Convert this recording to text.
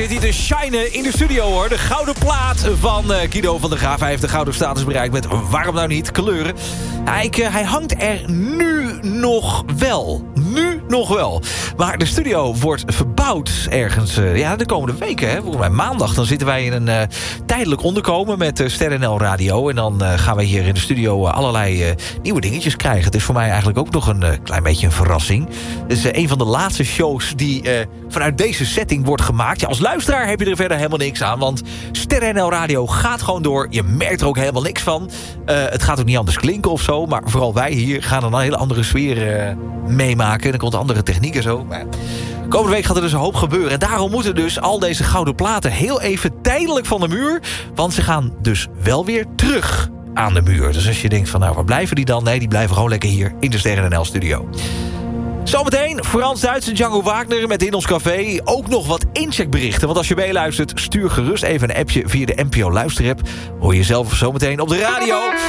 zit hij te shinen in de studio, hoor. De gouden plaat van Guido van der Graaf. Hij heeft de gouden status bereikt met, waarom nou niet, kleuren. Hij hangt er nu nog wel. Maar de studio wordt verbouwd ergens de komende weken. Hè. Volgens mij maandag dan zitten wij in een tijdelijk onderkomen met Ster NL Radio. En dan gaan wij hier in de studio allerlei nieuwe dingetjes krijgen. Het is voor mij eigenlijk ook nog een klein beetje een verrassing. Het is een van de laatste shows die vanuit deze setting wordt gemaakt. Ja, als luisteraar heb je er verder helemaal niks aan. Want Ster NL Radio gaat gewoon door. Je merkt er ook helemaal niks van. Het gaat ook niet anders klinken of zo. Maar vooral wij hier gaan een hele andere sfeer meemaken. En er komt andere techniek en zo. Maar komende week gaat er dus een hoop gebeuren. En daarom moeten dus al deze gouden platen heel even tijdelijk van de muur. Want ze gaan dus wel weer terug aan de muur. Dus als je denkt van, nou, waar blijven die dan? Nee, die blijven gewoon lekker hier in de Ster NL studio. Zometeen Frans-Duits en Django Wagner met In Ons Café. Ook nog wat incheckberichten. Want als je meeluistert, stuur gerust even een appje via de NPO Luisterapp. Hoor je zelf zometeen op de radio.